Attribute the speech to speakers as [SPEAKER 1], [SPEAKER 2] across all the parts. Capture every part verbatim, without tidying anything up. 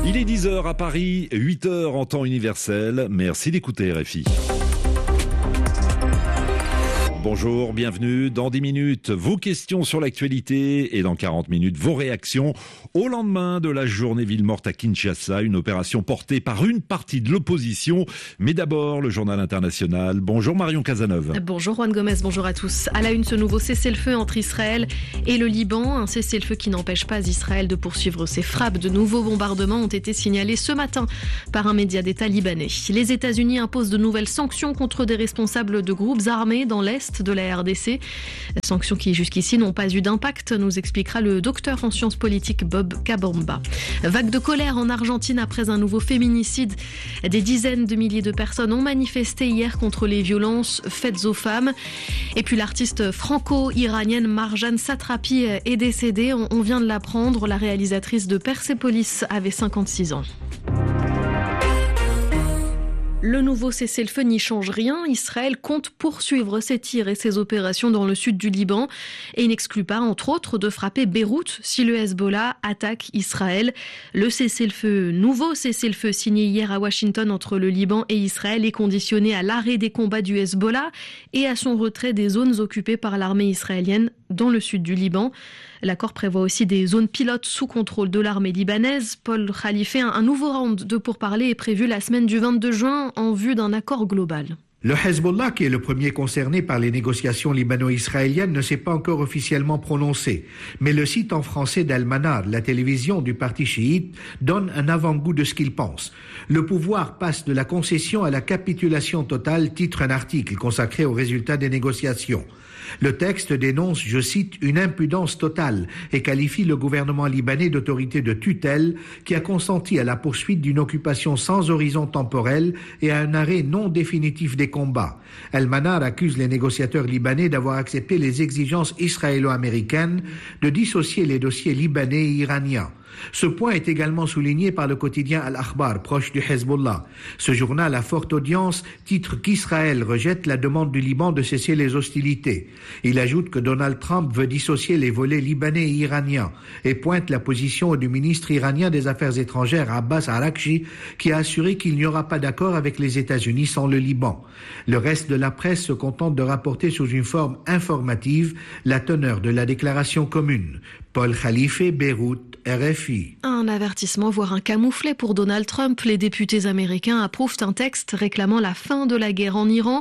[SPEAKER 1] Il est dix heures à Paris, huit heures en temps universel. Merci d'écouter R F I. Bonjour, bienvenue. Dans dix minutes, vos questions sur l'actualité et dans quarante minutes, vos réactions au lendemain de la journée ville morte à Kinshasa, une opération portée par une partie de l'opposition. Mais d'abord, le journal international. Bonjour Marion Cazeneuve.
[SPEAKER 2] Bonjour Juan Gomez, bonjour à tous. À la une, ce nouveau cessez-le-feu entre Israël et le Liban. Un cessez-le-feu qui n'empêche pas Israël de poursuivre ses frappes. De nouveaux bombardements ont été signalés ce matin par un média d'État libanais. Les États-Unis imposent de nouvelles sanctions contre des responsables de groupes armés dans l'Est de la R D C. Sanctions qui jusqu'ici n'ont pas eu d'impact, nous expliquera le docteur en sciences politiques Bob Kabamba. Vague de colère en Argentine après un nouveau féminicide. Des dizaines de milliers de personnes ont manifesté hier contre les violences faites aux femmes. Et puis l'artiste franco-iranienne Marjane Satrapi est décédée. On vient de l'apprendre. La réalisatrice de Persepolis avait cinquante-six ans. Le nouveau cessez-le-feu n'y change rien. Israël compte poursuivre ses tirs et ses opérations dans le sud du Liban et il n'exclut pas, entre autres, de frapper Beyrouth si le Hezbollah attaque Israël. Le cessez-le-feu, nouveau cessez-le-feu signé hier à Washington entre le Liban et Israël est conditionné à l'arrêt des combats du Hezbollah et à son retrait des zones occupées par l'armée israélienne dans le sud du Liban. L'accord prévoit aussi des zones pilotes sous contrôle de l'armée libanaise. Paul Khalife, un nouveau round de pourparlers est prévu la semaine du vingt-deux juin en vue d'un accord global.
[SPEAKER 3] Le Hezbollah, qui est le premier concerné par les négociations libano-israéliennes, ne s'est pas encore officiellement prononcé. Mais le site en français d'Al-Manar, la télévision du parti chiite, donne un avant-goût de ce qu'il pense. Le pouvoir passe de la concession à la capitulation totale, titre un article consacré aux résultats des négociations. Le texte dénonce, je cite, une impudence totale et qualifie le gouvernement libanais d'autorité de tutelle qui a consenti à la poursuite d'une occupation sans horizon temporel et à un arrêt non définitif des combats. Al-Manar accuse les négociateurs libanais d'avoir accepté les exigences israélo-américaines de dissocier les dossiers libanais et iraniens. Ce point est également souligné par le quotidien Al-Akhbar, proche du Hezbollah. Ce journal à forte audience titre qu'Israël rejette la demande du Liban de cesser les hostilités. Il ajoute que Donald Trump veut dissocier les volets libanais et iraniens et pointe la position du ministre iranien des Affaires étrangères Abbas Araghchi qui a assuré qu'il n'y aura pas d'accord avec les États-Unis sans le Liban. Le reste de la presse se contente de rapporter sous une forme informative la teneur de la déclaration commune. Paul Khalife, Beyrouth, R F I.
[SPEAKER 2] Un avertissement, voire un camouflet pour Donald Trump. Les députés américains approuvent un texte réclamant la fin de la guerre en Iran.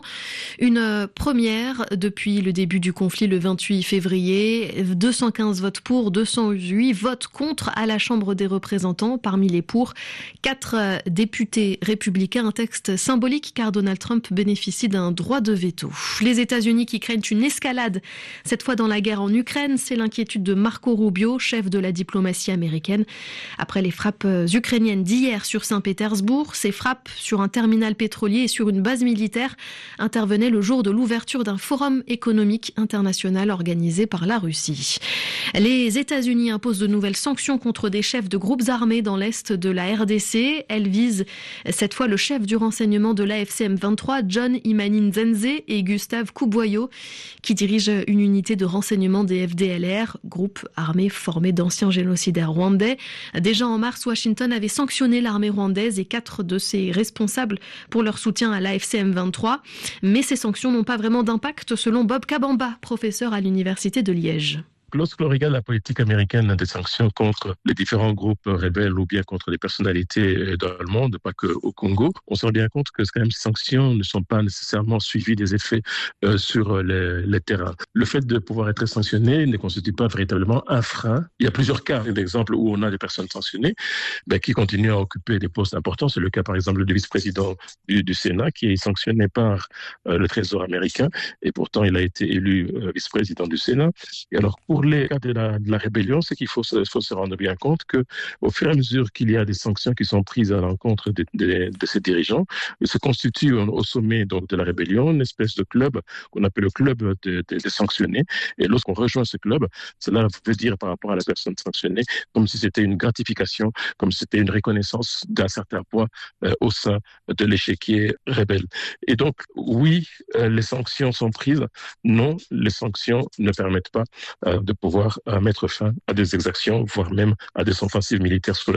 [SPEAKER 2] Une première depuis le début du conflit le vingt-huit février. deux cent quinze votes pour, deux cent huit votes contre à la Chambre des représentants. Parmi les pour, quatre députés républicains. Un texte symbolique car Donald Trump bénéficie d'un droit de veto. Les États-Unis qui craignent une escalade, cette fois dans la guerre en Ukraine, c'est l'inquiétude de Marco Rubio, chef de la diplomatie américaine. Après les frappes ukrainiennes d'hier sur Saint-Pétersbourg, ces frappes sur un terminal pétrolier et sur une base militaire intervenaient le jour de l'ouverture d'un forum économique international organisé par la Russie. Les États-Unis imposent de nouvelles sanctions contre des chefs de groupes armés dans l'est de la R D C. Elles visent cette fois le chef du renseignement de l'A F C M vingt-trois, John Imani Nzenze, et Gustave Kuboyo, qui dirige une unité de renseignement des F D L R, groupe armé formé d'anciens génocidaires rwandais. Déjà en mars, Washington avait sanctionné l'armée rwandaise et quatre de ses responsables pour leur soutien à l'A F C M vingt-trois. Mais ces sanctions n'ont pas vraiment d'impact selon Bob Kabamba, professeur à l'université de Liège.
[SPEAKER 4] Lorsque l'on regarde la politique américaine des sanctions contre les différents groupes rebelles ou bien contre les personnalités dans le monde, pas qu'au Congo, on se rend bien compte que quand même ces sanctions ne sont pas nécessairement suivies des effets euh, sur les, les terrains. Le fait de pouvoir être sanctionné ne constitue pas véritablement un frein. Il y a plusieurs cas d'exemples où on a des personnes sanctionnées ben, qui continuent à occuper des postes importants. C'est le cas par exemple du vice-président du, du Sénat qui est sanctionné par euh, le Trésor américain et pourtant il a été élu euh, vice-président du Sénat. Et alors pour les cas de la, de la rébellion, c'est qu'il faut se, faut se rendre bien compte qu'au fur et à mesure qu'il y a des sanctions qui sont prises à l'encontre de, de, de ces dirigeants, il se constitue au sommet donc, de la rébellion une espèce de club qu'on appelle le club des de, de sanctionnés. Et lorsqu'on rejoint ce club, cela veut dire par rapport à la personne sanctionnée, comme si c'était une gratification, comme si c'était une reconnaissance d'un certain poids euh, au sein de l'échiquier rebelle. Et donc, oui, euh, les sanctions sont prises. Non, les sanctions ne permettent pas euh, de pouvoir euh, mettre fin à des exactions, voire même à des offensives militaires sur le terrain.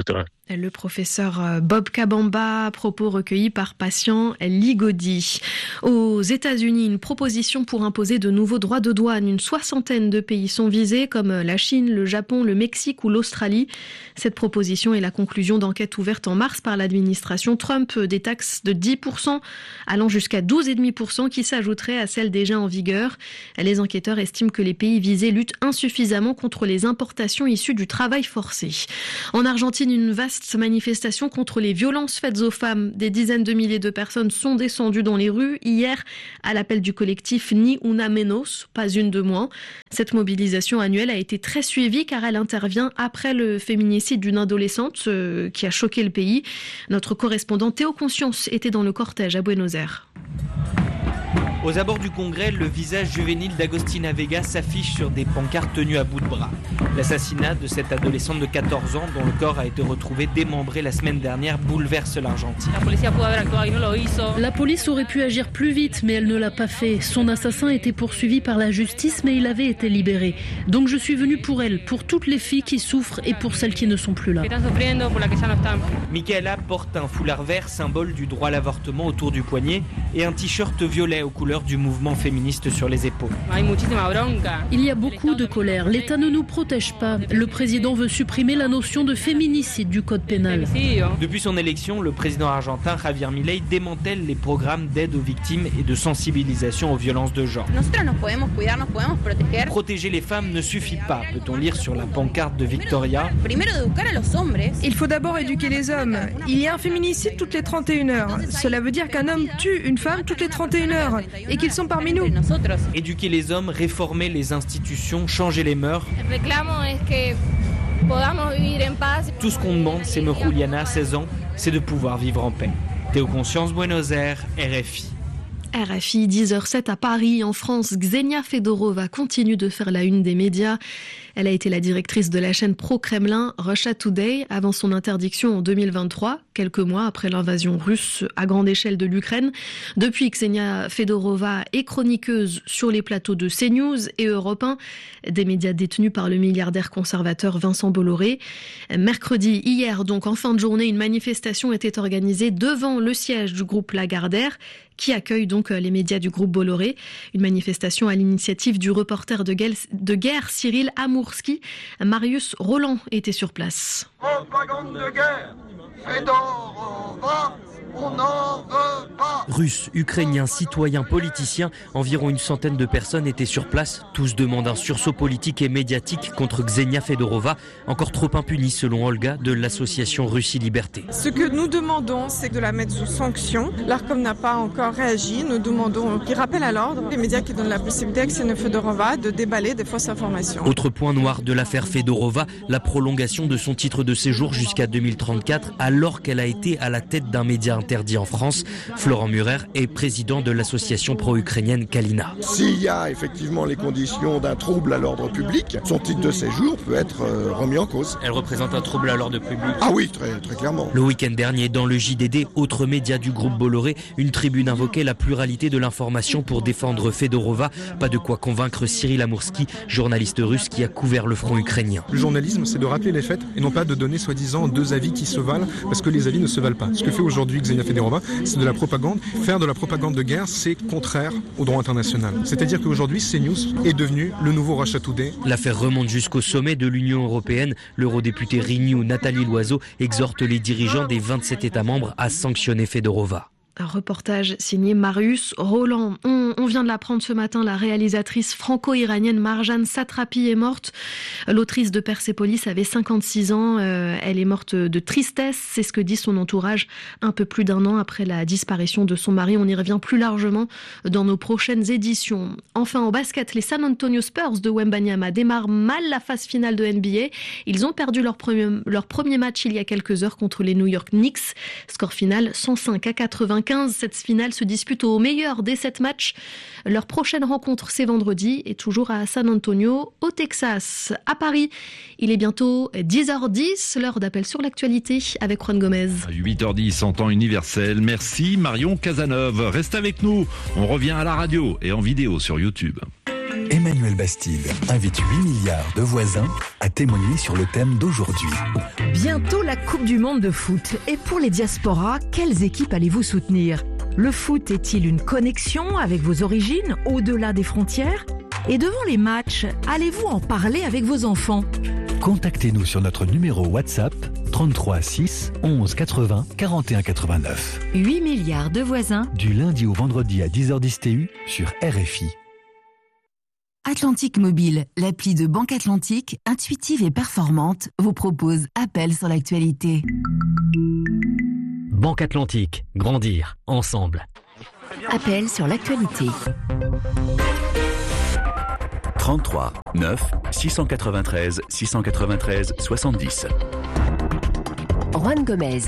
[SPEAKER 2] Le professeur Bob Kabamba, propos recueillis par Patient Ligodi. Aux États-Unis, une proposition pour imposer de nouveaux droits de douane. Une soixantaine de pays sont visés, comme la Chine, le Japon, le Mexique ou l'Australie. Cette proposition est la conclusion d'enquêtes ouvertes en mars par l'administration Trump. Des taxes de dix pour cent allant jusqu'à douze virgule cinq pour cent qui s'ajouteraient à celles déjà en vigueur. Les enquêteurs estiment que les pays visés luttent insuffisamment contre les importations issues du travail forcé. En Argentine, une vaste manifestation contre les violences faites aux femmes. Des dizaines de milliers de personnes sont descendues dans les rues hier à l'appel du collectif Ni Una Menos, pas une de moins. Cette mobilisation annuelle a été très suivie car elle intervient après le féminicide d'une adolescente euh, qui a choqué le pays. Notre correspondant Théo Conscience était dans le cortège à Buenos Aires.
[SPEAKER 5] Aux abords du Congrès, le visage juvénile d'Agostina Vega s'affiche sur des pancartes tenues à bout de bras. L'assassinat de cette adolescente de quatorze ans, dont le corps a été retrouvé démembré la semaine dernière, bouleverse l'Argentine.
[SPEAKER 6] La police aurait pu agir plus vite, mais elle ne l'a pas fait. Son assassin était poursuivi par la justice, mais il avait été libéré. Donc je suis venue pour elle, pour toutes les filles qui souffrent et pour celles qui ne sont plus là.
[SPEAKER 5] Michaela porte un foulard vert, symbole du droit à l'avortement, autour du poignet, et un t-shirt violet aux couleurs du mouvement féministe sur les épaules.
[SPEAKER 6] Il y a beaucoup de colère. L'État ne nous protège pas. Le président veut supprimer la notion de féminicide du code pénal.
[SPEAKER 5] Depuis son élection, le président argentin Javier Milei démantèle les programmes d'aide aux victimes et de sensibilisation aux violences de genre. Protéger les femmes ne suffit pas, peut-on lire sur la pancarte de Victoria.
[SPEAKER 7] Il faut d'abord éduquer les hommes. Il y a un féminicide toutes les trente et une heures. Cela veut dire qu'un homme tue une femme toutes les trente et une heures. Et qu'ils sont parmi nous.
[SPEAKER 5] Éduquer les hommes, réformer les institutions, changer les mœurs. Tout ce qu'on demande, c'est me Juliana, seize ans, c'est de pouvoir vivre en paix. Théo Conscience, Buenos Aires, R F I.
[SPEAKER 2] R F I, dix heures zéro sept à Paris, en France, Ksenia Fedorova continue de faire la une des médias. Elle a été la directrice de la chaîne pro-Kremlin Russia Today avant son interdiction en deux mille vingt-trois, quelques mois après l'invasion russe à grande échelle de l'Ukraine. Depuis, Ksenia Fedorova est chroniqueuse sur les plateaux de CNews et Europe un, des médias détenus par le milliardaire conservateur Vincent Bolloré. Mercredi, hier, donc en fin de journée, une manifestation était organisée devant le siège du groupe Lagardère, qui accueille donc les médias du groupe Bolloré. Une manifestation à l'initiative du reporter de guerre Cyril Amourski. Marius Roland était sur place.
[SPEAKER 8] Propagande de guerre, Fedorova, on n'en veut pas.
[SPEAKER 9] Russes, Ukrainiens, citoyens, politiciens, environ une centaine de personnes étaient sur place. Tous demandent un sursaut politique et médiatique contre Ksenia Fedorova, encore trop impunie selon Olga de l'association Russie Liberté.
[SPEAKER 7] Ce que nous demandons, c'est de la mettre sous sanction. L'Arcom n'a pas encore réagi. Nous demandons qu'il rappelle à l'ordre les médias qui donnent la possibilité à Ksenia Fedorova de déballer des fausses informations.
[SPEAKER 9] Autre point noir de l'affaire Fedorova, la prolongation de son titre de séjour jusqu'à deux mille trente-quatre, alors qu'elle a été à la tête d'un média interdit en France. Florent Murer est président de l'association pro-ukrainienne Kalina.
[SPEAKER 10] S'il y a effectivement les conditions d'un trouble à l'ordre public, son titre de séjour peut être euh, remis en cause.
[SPEAKER 5] Elle représente un trouble à l'ordre public.
[SPEAKER 10] Ah oui, très, très clairement.
[SPEAKER 9] Le week-end dernier, dans le J D D, autre média du groupe Bolloré, une tribune invoquait la pluralité de l'information pour défendre Fedorova. Pas de quoi convaincre Cyril Amourski, journaliste russe qui a couvert le front ukrainien.
[SPEAKER 11] Le journalisme, c'est de rappeler les faits et non pas de donner soi-disant deux avis qui se valent, parce que les avis ne se valent pas. Ce que fait aujourd'hui Ksenia Fedorova, c'est de la propagande. Faire de la propagande de guerre, c'est contraire au droit international. C'est-à-dire qu'aujourd'hui, CNews est devenu le nouveau Russia Today.
[SPEAKER 9] L'affaire remonte jusqu'au sommet de l'Union européenne. L'eurodéputée Renew Nathalie Loiseau exhorte les dirigeants des vingt-sept États membres à sanctionner Fedorova.
[SPEAKER 2] Un reportage signé Marius Roland. On, on vient de l'apprendre ce matin, la réalisatrice franco-iranienne Marjane Satrapi est morte. L'autrice de Persépolis avait cinquante-six ans. Euh, elle est morte de tristesse, c'est ce que dit son entourage un peu plus d'un an après la disparition de son mari. On y revient plus largement dans nos prochaines éditions. Enfin, au basket, les San Antonio Spurs de Wembanyama démarrent mal la phase finale de N B A. Ils ont perdu leur premier, leur premier match il y a quelques heures contre les New York Knicks. Score final cent cinq à quatre-vingt-quinze. Cette finale se dispute au meilleur des sept matchs. Leur prochaine rencontre, c'est vendredi et toujours à San Antonio, au Texas. À Paris, il est bientôt dix heures dix, l'heure d'appel sur l'actualité avec Juan Gomez.
[SPEAKER 1] huit heures dix en temps universel. Merci Marion Cazeneuve. Reste avec nous. On revient à la radio et en vidéo sur YouTube.
[SPEAKER 12] Emmanuel Bastide invite huit milliards de voisins à témoigner sur le thème d'aujourd'hui.
[SPEAKER 13] Bientôt la Coupe du Monde de foot. Et pour les diasporas, quelles équipes allez-vous soutenir ? Le foot est-il une connexion avec vos origines, au-delà des frontières ? Et devant les matchs, allez-vous en parler avec vos enfants ?
[SPEAKER 12] Contactez-nous sur notre numéro WhatsApp trente-trois six onze quatre-vingts quarante et un quatre-vingt-neuf.
[SPEAKER 14] huit milliards de voisins.
[SPEAKER 12] Du lundi au vendredi à dix heures dix T U sur R F I.
[SPEAKER 14] Atlantique Mobile, l'appli de Banque Atlantique, intuitive et performante, vous propose Appel sur l'actualité.
[SPEAKER 15] Banque Atlantique, grandir ensemble.
[SPEAKER 14] Appel sur l'actualité.
[SPEAKER 16] trente-trois neuf six cent quatre-vingt-treize six cent quatre-vingt-treize soixante-dix.
[SPEAKER 14] Juan Gomez.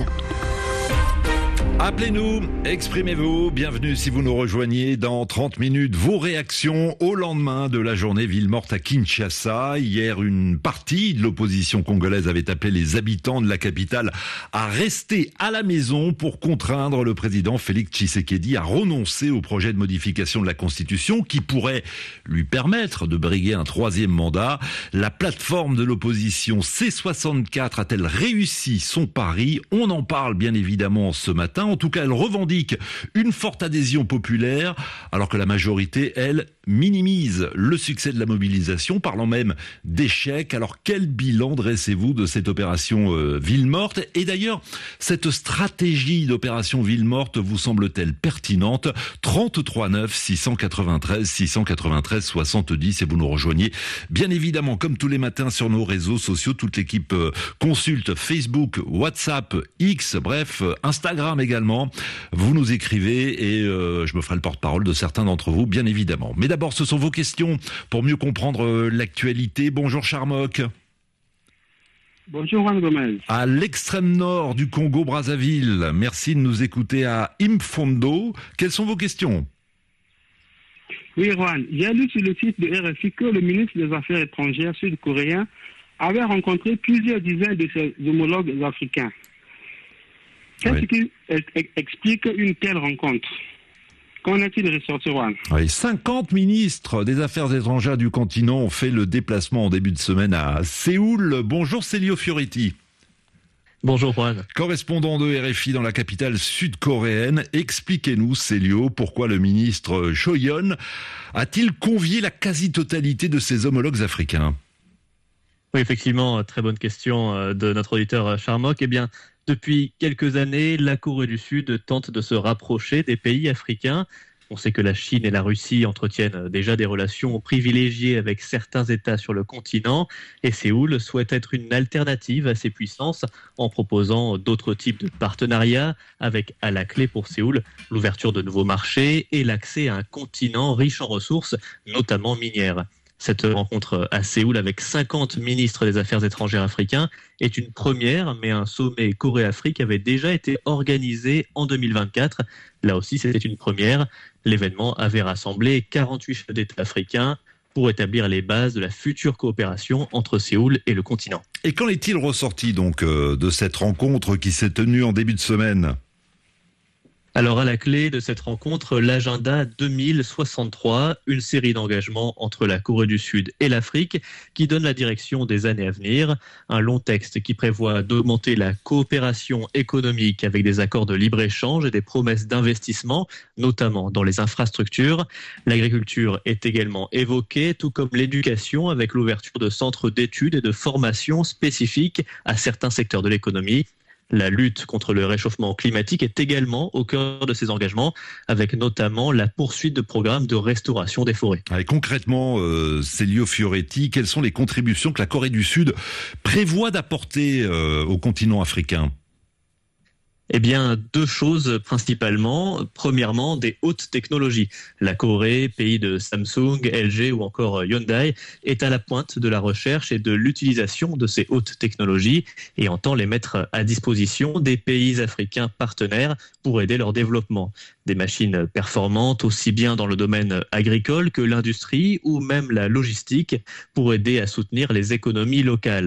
[SPEAKER 1] Appelez-nous, exprimez-vous, bienvenue si vous nous rejoignez dans trente minutes. Vos réactions au lendemain de la journée ville morte à Kinshasa. Hier, une partie de l'opposition congolaise avait appelé les habitants de la capitale à rester à la maison pour contraindre le président Félix Tshisekedi à renoncer au projet de modification de la Constitution qui pourrait lui permettre de briguer un troisième mandat. La plateforme de l'opposition C soixante-quatre a-t-elle réussi son pari ? On en parle bien évidemment ce matin. En tout cas, elle revendique une forte adhésion populaire, alors que la majorité, elle, minimise le succès de la mobilisation, parlant même d'échec. Alors, quel bilan dressez-vous de cette opération euh, ville morte ? Et d'ailleurs, cette stratégie d'opération ville morte vous semble-t-elle pertinente ? trente-trois neuf six cent quatre-vingt-treize six cent quatre-vingt-treize soixante-dix et vous nous rejoignez bien évidemment comme tous les matins sur nos réseaux sociaux. Toute l'équipe euh, consulte Facebook, WhatsApp, X, bref, euh, Instagram également. Vous nous écrivez et euh, je me ferai le porte-parole de certains d'entre vous, bien évidemment. Mais d'abord, ce sont vos questions pour mieux comprendre euh, l'actualité. Bonjour Charmok.
[SPEAKER 17] Bonjour Juan Gomez.
[SPEAKER 1] À l'extrême nord du Congo-Brazzaville, merci de nous écouter à Imfondo. Quelles sont vos questions ?
[SPEAKER 17] Oui Juan, j'ai lu sur le site de R F I que le ministre des Affaires étrangères sud-coréen avait rencontré plusieurs dizaines de ses homologues africains. Qu'est-ce oui. qui explique une telle rencontre ? Qu'en est-il ressorti, Juan ?
[SPEAKER 1] Oui, cinquante ministres des Affaires étrangères du continent ont fait le déplacement en début de semaine à Séoul. Bonjour Célio Fioretti.
[SPEAKER 18] Bonjour Juan.
[SPEAKER 1] Correspondant de R F I dans la capitale sud-coréenne. Expliquez-nous, Célio, pourquoi le ministre Cho Yeon a-t-il convié la quasi-totalité de ses homologues africains ?
[SPEAKER 18] Oui, effectivement, très bonne question de notre auditeur Charmok. Eh bien, depuis quelques années, la Corée du Sud tente de se rapprocher des pays africains. On sait que la Chine et la Russie entretiennent déjà des relations privilégiées avec certains États sur le continent et Séoul souhaite être une alternative à ces puissances en proposant d'autres types de partenariats avec à la clé pour Séoul l'ouverture de nouveaux marchés et l'accès à un continent riche en ressources, notamment minières. Cette rencontre à Séoul avec cinquante ministres des Affaires étrangères africains est une première, mais un sommet Corée-Afrique avait déjà été organisé en deux mille vingt-quatre. Là aussi, c'était une première. L'événement avait rassemblé quarante-huit chefs d'État africains pour établir les bases de la future coopération entre Séoul et le continent.
[SPEAKER 1] Et qu'en est-il ressorti donc euh, de cette rencontre qui s'est tenue en début de semaine ?
[SPEAKER 18] Alors à la clé de cette rencontre, l'agenda deux mille soixante-trois, une série d'engagements entre la Corée du Sud et l'Afrique qui donne la direction des années à venir. Un long texte qui prévoit d'augmenter la coopération économique avec des accords de libre-échange et des promesses d'investissement, notamment dans les infrastructures. L'agriculture est également évoquée, tout comme l'éducation avec l'ouverture de centres d'études et de formation spécifiques à certains secteurs de l'économie. La lutte contre le réchauffement climatique est également au cœur de ces engagements, avec notamment la poursuite de programmes de restauration des forêts.
[SPEAKER 1] Allez, concrètement, euh, Célio Fioretti, quelles sont les contributions que la Corée du Sud prévoit d'apporter euh, au continent africain ?
[SPEAKER 18] Eh bien, deux choses principalement. Premièrement, des hautes technologies. La Corée, pays de Samsung, L G ou encore Hyundai, est à la pointe de la recherche et de l'utilisation de ces hautes technologies et entend les mettre à disposition des pays africains partenaires pour aider leur développement. Des machines performantes aussi bien dans le domaine agricole que l'industrie ou même la logistique pour aider à soutenir les économies locales.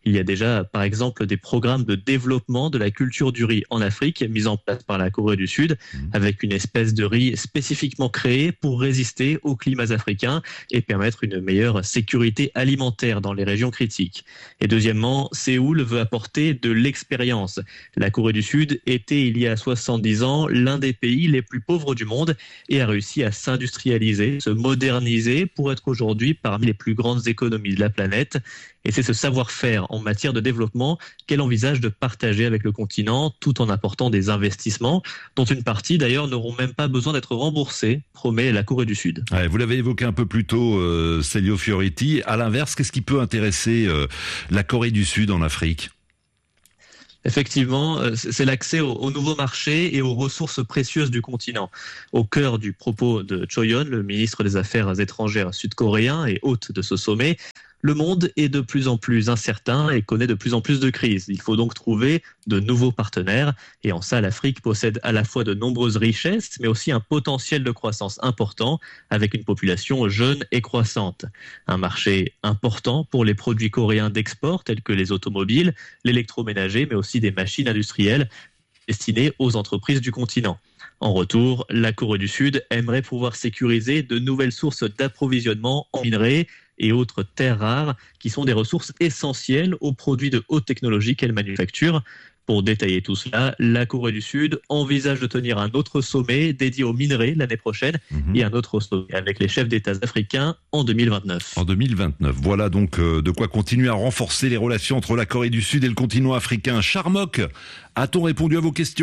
[SPEAKER 18] Il y a déjà, par exemple, des programmes de développement de la culture du riz en Afrique, mis en place par la Corée du Sud, avec une espèce de riz spécifiquement créé pour résister aux climats africains et permettre une meilleure sécurité alimentaire dans les régions critiques. Et deuxièmement, Séoul veut apporter de l'expérience. La Corée du Sud était, il y a soixante-dix ans, l'un des pays les plus pauvres du monde et a réussi à s'industrialiser, se moderniser pour être aujourd'hui parmi les plus grandes économies de la planète. Et c'est ce savoir-faire en matière de développement qu'elle envisage de partager avec le continent, tout en apportant des investissements, dont une partie d'ailleurs n'auront même pas besoin d'être remboursés, promet la Corée du Sud.
[SPEAKER 1] Ouais, vous l'avez évoqué un peu plus tôt, euh, Celio Fioriti. À l'inverse, qu'est-ce qui peut intéresser euh, la Corée du Sud en Afrique ?
[SPEAKER 18] Effectivement, c'est l'accès aux nouveaux marchés et aux ressources précieuses du continent. Au cœur du propos de Cho Yeon, le ministre des Affaires étrangères sud-coréen et hôte de ce sommet, le monde est de plus en plus incertain et connaît de plus en plus de crises. Il faut donc trouver de nouveaux partenaires. Et en ça, l'Afrique possède à la fois de nombreuses richesses, mais aussi un potentiel de croissance important, avec une population jeune et croissante. Un marché important pour les produits coréens d'export, tels que les automobiles, l'électroménager, mais aussi des machines industrielles destinées aux entreprises du continent. En retour, la Corée du Sud aimerait pouvoir sécuriser de nouvelles sources d'approvisionnement en minerais et autres terres rares, qui sont des ressources essentielles aux produits de haute technologie qu'elle manufacture. Pour détailler tout cela, la Corée du Sud envisage de tenir un autre sommet dédié aux minerais l'année prochaine mmh. et un autre sommet avec les chefs d'État africains en deux mille vingt-neuf.
[SPEAKER 1] En deux mille vingt-neuf, voilà donc euh, de quoi continuer à renforcer les relations entre la Corée du Sud et le continent africain. Charmok, a-t-on répondu à vos questions ?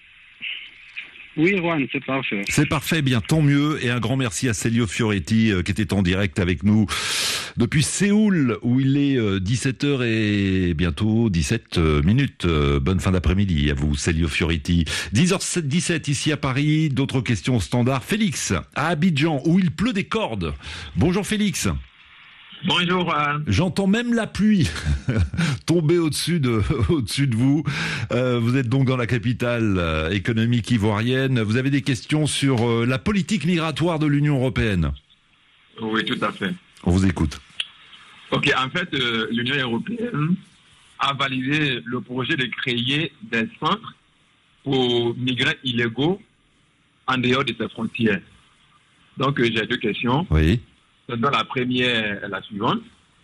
[SPEAKER 17] Oui, Juan, c'est parfait.
[SPEAKER 1] C'est parfait, bien, tant mieux. Et un grand merci à Celio Fioriti euh, qui était en direct avec nous depuis Séoul, où il est euh, dix-sept heures et bientôt dix-sept minutes. Euh, bonne fin d'après-midi à vous, Celio Fioriti. dix heures dix-sept ici à Paris. D'autres questions standards. Félix, à Abidjan, où il pleut des cordes. Bonjour Félix.
[SPEAKER 19] Bonjour. Euh...
[SPEAKER 1] J'entends même la pluie tomber au-dessus de, au-dessus de vous. Euh, vous êtes donc dans la capitale euh, économique ivoirienne. Vous avez des questions sur euh, la politique migratoire de l'Union européenne ?
[SPEAKER 19] Oui, tout à fait.
[SPEAKER 1] On vous écoute.
[SPEAKER 19] Ok, en fait, euh, l'Union européenne a validé le projet de créer des centres pour migrants illégaux en dehors de ses frontières. Donc, euh, j'ai deux questions.
[SPEAKER 1] Oui.
[SPEAKER 19] Dans la première, la suivante.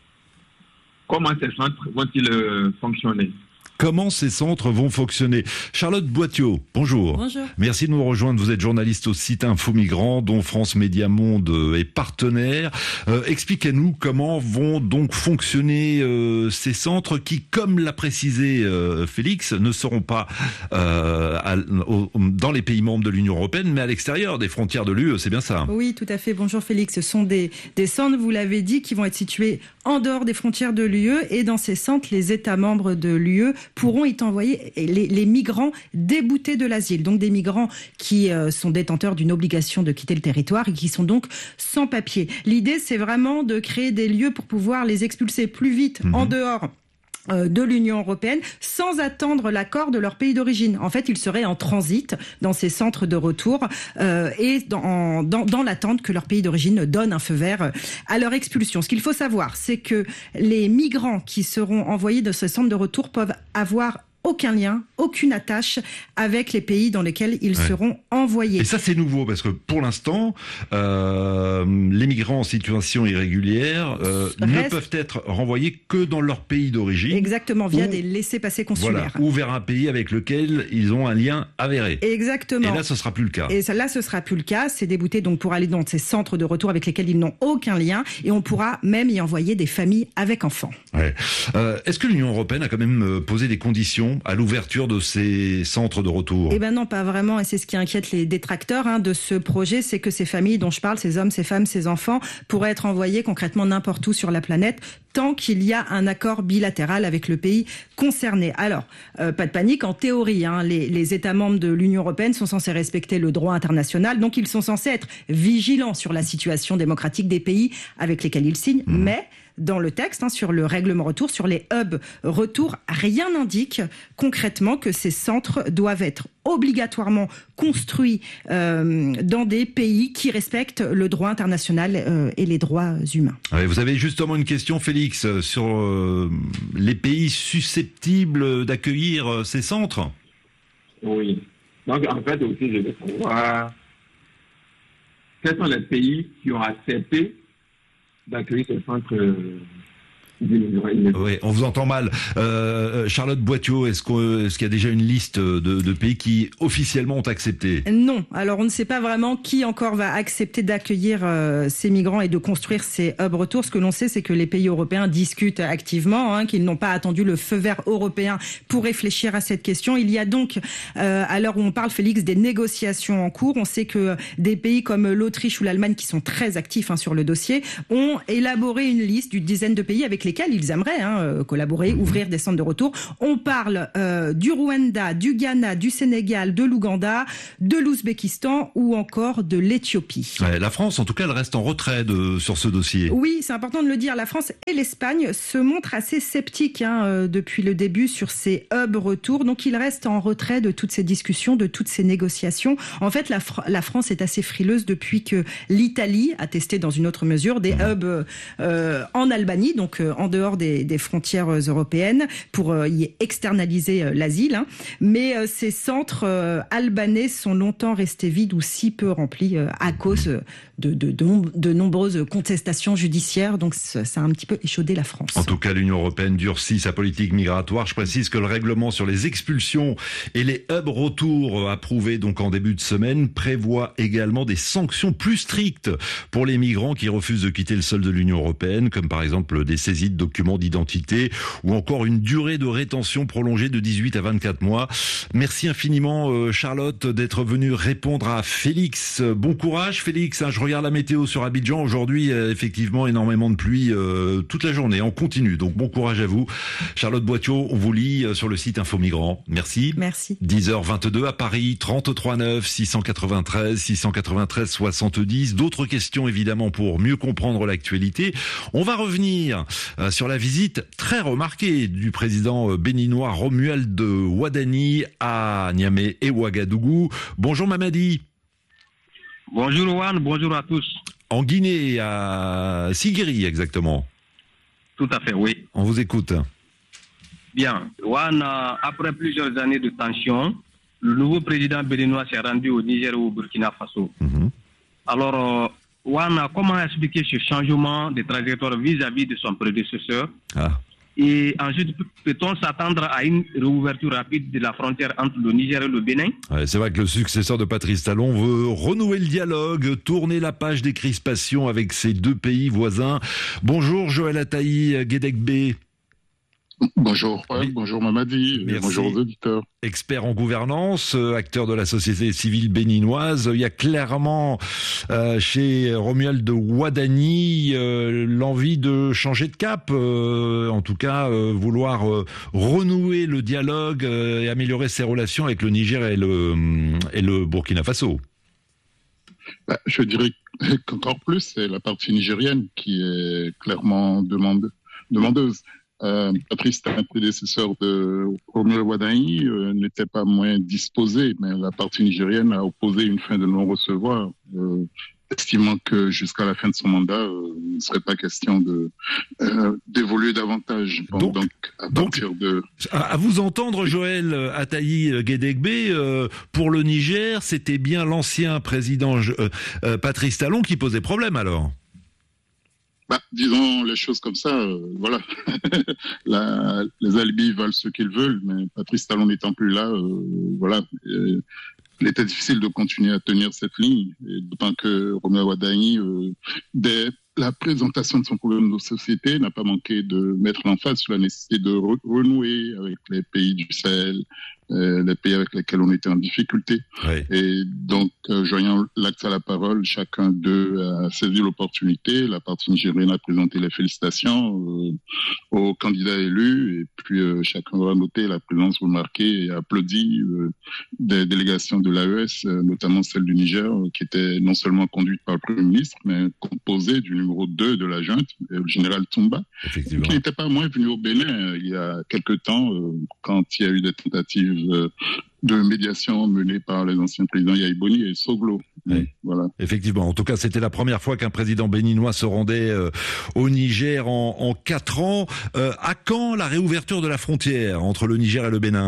[SPEAKER 19] Comment ces centres vont-ils euh, fonctionner ?
[SPEAKER 1] Comment ces centres vont fonctionner ? Charlotte Boitiot, bonjour.
[SPEAKER 20] Bonjour.
[SPEAKER 1] Merci de nous rejoindre. Vous êtes journaliste au site Info Migrants, dont France Média Monde est partenaire. Euh, expliquez-nous comment vont donc fonctionner euh, ces centres qui, comme l'a précisé euh, Félix, ne seront pas euh, à, au, dans les pays membres de l'Union européenne, mais à l'extérieur des frontières de l'U E, c'est bien ça ?
[SPEAKER 20] Oui, tout à fait. Bonjour Félix. Ce sont des, des centres, vous l'avez dit, qui vont être situés en dehors des frontières de l'U E, et dans ces centres, les États membres de l'U E pourront y envoyer les, les migrants déboutés de l'asile, donc des migrants qui euh, sont détenteurs d'une obligation de quitter le territoire et qui sont donc sans papier. L'idée, c'est vraiment de créer des lieux pour pouvoir les expulser plus vite mmh. en dehors de l'Union européenne sans attendre l'accord de leur pays d'origine. En fait, ils seraient en transit dans ces centres de retour euh, et dans, dans, dans l'attente que leur pays d'origine donne un feu vert à leur expulsion. Ce qu'il faut savoir, c'est que les migrants qui seront envoyés de ces centres de retour peuvent avoir aucun lien, aucune attache avec les pays dans lesquels ils ouais. seront envoyés.
[SPEAKER 1] Et ça, c'est nouveau, parce que pour l'instant, euh, les migrants en situation irrégulière euh, Reste... ne peuvent être renvoyés que dans leur pays d'origine.
[SPEAKER 20] Exactement, via
[SPEAKER 1] ou,
[SPEAKER 20] des laissez-passer consulaires.
[SPEAKER 1] Voilà, ou vers un pays avec lequel ils ont un lien avéré.
[SPEAKER 20] Exactement.
[SPEAKER 1] Et là, ce sera plus le cas.
[SPEAKER 20] Et ça, là, ce sera plus le cas. C'est débouté donc pour aller dans ces centres de retour avec lesquels ils n'ont aucun lien, et on pourra même y envoyer des familles avec enfants.
[SPEAKER 1] Ouais. Euh, est-ce que l'Union européenne a quand même posé des conditions à l'ouverture de ces centres de retour ?
[SPEAKER 20] Eh ben non, pas vraiment, et c'est ce qui inquiète les détracteurs hein, de ce projet, c'est que ces familles dont je parle, ces hommes, ces femmes, ces enfants, pourraient être envoyés concrètement n'importe où sur la planète, tant qu'il y a un accord bilatéral avec le pays concerné. Alors, euh, pas de panique, en théorie, hein, les, les États membres de l'Union européenne sont censés respecter le droit international, donc ils sont censés être vigilants sur la situation démocratique des pays avec lesquels ils signent, mmh. mais dans le texte, hein, sur le règlement retour, sur les hubs retour. Rien n'indique concrètement que ces centres doivent être obligatoirement construits euh, dans des pays qui respectent le droit international euh, et les droits humains.
[SPEAKER 1] Ouais, vous avez justement une question, Félix, sur euh, les pays susceptibles d'accueillir euh, ces centres.
[SPEAKER 19] Oui. Donc, en fait, aussi, je veux savoir quels sont les pays qui ont accepté d'accueillir ces centres euh,
[SPEAKER 1] Oui, on vous entend mal. Euh, Charlotte Boitteau, est-ce, que, est-ce qu'il y a déjà une liste de, de pays qui officiellement ont accepté ?
[SPEAKER 20] Non. Alors, on ne sait pas vraiment qui encore va accepter d'accueillir euh, ces migrants et de construire ces hubs retour. Ce que l'on sait, c'est que les pays européens discutent activement, hein, qu'ils n'ont pas attendu le feu vert européen pour réfléchir à cette question. Il y a donc, euh, à l'heure où on parle, Félix, des négociations en cours. On sait que des pays comme l'Autriche ou l'Allemagne, qui sont très actifs hein, sur le dossier, ont élaboré une liste d'une dizaine de pays avec lesquels ils aimeraient hein, collaborer, ouvrir des centres de retour. On parle euh, du Rwanda, du Ghana, du Sénégal, de l'Ouganda, de l'Ouzbékistan ou encore de l'Éthiopie.
[SPEAKER 1] Ouais, la France, en tout cas, elle reste en retrait de, sur ce dossier.
[SPEAKER 20] Oui, c'est important de le dire. La France et l'Espagne se montrent assez sceptiques hein, euh, depuis le début sur ces hubs retour. Donc, ils restent en retrait de toutes ces discussions, de toutes ces négociations. En fait, la, Fr- la France est assez frileuse depuis que l'Italie a testé dans une autre mesure des hubs euh, en Albanie, donc euh, en dehors des, des frontières européennes, pour euh, y externaliser euh, l'asile. Hein. Mais euh, ces centres euh, albanais sont longtemps restés vides ou si peu remplis euh, à cause de, de, de, de nombreuses contestations judiciaires. Donc ça, ça a un petit peu échaudé la France.
[SPEAKER 1] En tout cas, l'Union européenne durcit sa politique migratoire. Je précise que le règlement sur les expulsions et les hubs retour approuvé donc en début de semaine prévoit également des sanctions plus strictes pour les migrants qui refusent de quitter le sol de l'Union européenne, comme par exemple des saisies de documents d'identité ou encore une durée de rétention prolongée de dix-huit à vingt-quatre mois. Merci infiniment Charlotte d'être venue répondre à Félix. Bon courage Félix, je regarde la météo sur Abidjan. Aujourd'hui, effectivement, énormément de pluie euh, toute la journée. On continue, donc bon courage à vous. Charlotte Boitteau, on vous lit sur le site Info Migrants. Merci.
[SPEAKER 20] Merci.
[SPEAKER 1] dix heures vingt-deux à Paris, trente-trois neuf, six cent quatre-vingt-treize, six cent quatre-vingt-treize, soixante-dix. D'autres questions évidemment pour mieux comprendre l'actualité. On va revenir euh, sur la visite très remarquée du président béninois Romuald Wadani à Niamey et Ouagadougou. Bonjour Mamadi.
[SPEAKER 21] Bonjour Juan, bonjour à tous.
[SPEAKER 1] En Guinée, à Sigiri exactement.
[SPEAKER 21] Tout à fait, oui.
[SPEAKER 1] On vous écoute.
[SPEAKER 21] Bien. Juan, après plusieurs années de tension, le nouveau président béninois s'est rendu au Niger et au Burkina Faso. Mm-hmm. Alors, Juan, comment expliquer ce changement de trajectoire vis-à-vis de son prédécesseur? Ah. Et ensuite, peut-on s'attendre à une réouverture rapide de la frontière entre le Niger et le Bénin? Ouais,
[SPEAKER 1] c'est vrai que le successeur de Patrice Talon veut renouer le dialogue, tourner la page des crispations avec ces deux pays voisins. Bonjour Joël Ataï Guédecbé.
[SPEAKER 22] Bonjour, ouais, oui. Bonjour Mamadi,
[SPEAKER 1] Merci.
[SPEAKER 22] Bonjour aux auditeurs.
[SPEAKER 1] Expert en gouvernance, acteur de la société civile béninoise, il y a clairement euh, chez Romuald Wadani euh, l'envie de changer de cap, euh, en tout cas euh, vouloir euh, renouer le dialogue euh, et améliorer ses relations avec le Niger et le, et le Burkina Faso.
[SPEAKER 22] Bah, je dirais qu'encore plus, c'est la partie nigérienne qui est clairement demande, demandeuse. Euh, Patrice, un prédécesseur de Romuald Wadani, euh, n'était pas moins disposé, mais la partie nigérienne a opposé une fin de non-recevoir, euh, estimant que jusqu'à la fin de son mandat, euh, il ne serait pas question de euh, d'évoluer davantage. Bon, donc, donc, à partir
[SPEAKER 1] donc,
[SPEAKER 22] de...
[SPEAKER 1] À vous entendre, Joël Ataï Guédecbé, euh, pour le Niger, c'était bien l'ancien président euh, euh, Patrice Talon qui posait problème alors?
[SPEAKER 22] Bah, disons les choses comme ça, euh, voilà. La, les alibis valent ce qu'ils veulent, mais Patrice Talon n'étant plus là, euh, voilà. Euh, il était difficile de continuer à tenir cette ligne, et d'autant que Romuald Wadani, euh, dès la présentation de son programme de société, n'a pas manqué de mettre l'emphase sur la nécessité de re- renouer avec les pays du Sahel, euh, les pays avec lesquels on était en difficulté.
[SPEAKER 1] Oui.
[SPEAKER 22] Et donc, euh, joignant l'acte à la parole, chacun d'eux a saisi l'opportunité. La partie nigérienne a présenté les félicitations euh, aux candidats élus, et puis euh, chacun aura noté la présence remarquée et applaudi euh, des délégations de l'A E S, euh, notamment celle du Niger, euh, qui était non seulement conduite par le Premier ministre, mais composée du numéro deux de la junte, le général Toumba, qui n'était pas moins venu au Bénin euh, il y a quelque temps, euh, quand il y a eu des tentatives euh, de médiation menée par les anciens présidents Yaïboni et Soglo.
[SPEAKER 1] Oui. Voilà. Effectivement. En tout cas, c'était la première fois qu'un président béninois se rendait euh, au Niger en, en quatre ans. Euh, à quand la réouverture de la frontière entre le Niger et le Bénin ?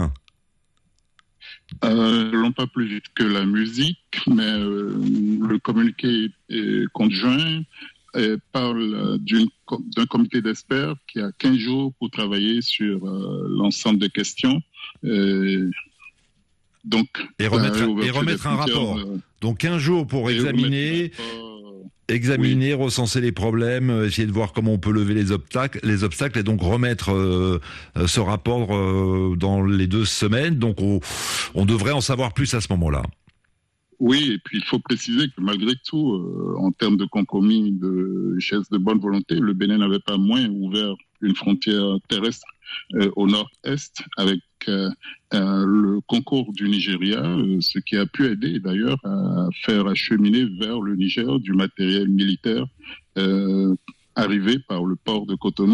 [SPEAKER 22] Euh, non pas plus vite que la musique, mais euh, le communiqué est conjoint et parle d'une, d'un comité d'experts qui a quinze jours pour travailler sur euh, l'ensemble des questions. Et donc,
[SPEAKER 1] et remettre, et remettre un rapport. Euh, donc quinze jours pour examiner, examiner, oui. recenser les problèmes, essayer de voir comment on peut lever les obstacles, les obstacles et donc remettre euh, ce rapport euh, dans les deux semaines. Donc on, on devrait en savoir plus à ce moment-là.
[SPEAKER 22] Oui, et puis il faut préciser que malgré tout, euh, en termes de compromis, de richesse de bonne volonté, le Bénin n'avait pas moins ouvert une frontière terrestre euh, au nord-est avec euh, euh, le concours du Nigeria, euh, ce qui a pu aider d'ailleurs à faire acheminer vers le Niger du matériel militaire euh, arrivé par le port de Cotonou.